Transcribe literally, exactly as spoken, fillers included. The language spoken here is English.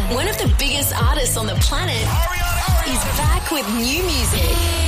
One of the biggest artists on the planet is back with new music.